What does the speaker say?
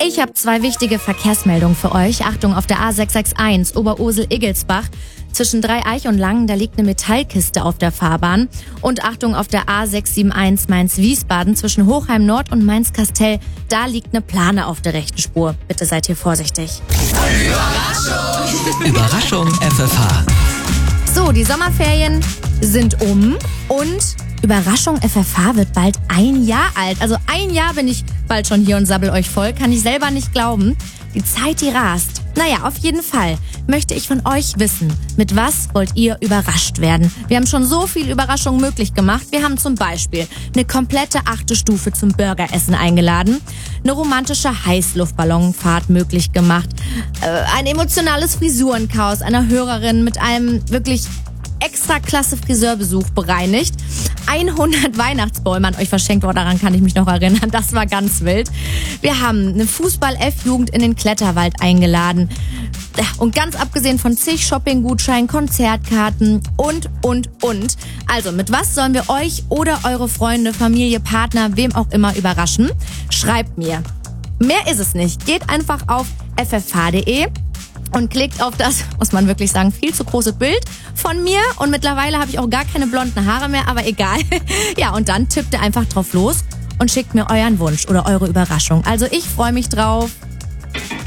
Ich habe 2 wichtige Verkehrsmeldungen für euch. Achtung, auf der A661 Oberursel-Iggelsbach zwischen Dreieich und Langen, da liegt eine Metallkiste auf der Fahrbahn. Und Achtung, auf der A671 Mainz-Wiesbaden zwischen Hochheim Nord und Mainz-Kastell, da liegt eine Plane auf der rechten Spur. Bitte seid hier vorsichtig. Überraschung FFH. So, die Sommerferien sind um und Überraschung FFH wird bald 1 Jahr alt. Also 1 Jahr bin ich bald schon hier und sabbel euch voll. Kann ich selber nicht glauben. Die Zeit, die rast. Naja, auf jeden Fall möchte ich von euch wissen, mit was wollt ihr überrascht werden? Wir haben schon so viel Überraschungen möglich gemacht. Wir haben zum Beispiel eine komplette 8. Stufe zum Burgeressen eingeladen, eine romantische Heißluftballonfahrt möglich gemacht, ein emotionales Frisurenchaos einer Hörerin mit einem wirklich extra klasse Friseurbesuch bereinigt, 100 Weihnachtsbäume an euch verschenkt, daran kann ich mich noch erinnern, das war ganz wild. Wir haben eine Fußball-F-Jugend in den Kletterwald eingeladen und ganz abgesehen von zig Shopping-Gutscheinen, Konzertkarten und. Also mit was sollen wir euch oder eure Freunde, Familie, Partner, wem auch immer überraschen? Schreibt mir. Mehr ist es nicht. Geht einfach auf ffh.de und klickt auf das, muss man wirklich sagen, viel zu große Bild von mir. Und mittlerweile habe ich auch gar keine blonden Haare mehr, aber egal. Ja, und dann tippt ihr einfach drauf los und schickt mir euren Wunsch oder eure Überraschung. Also ich freue mich drauf.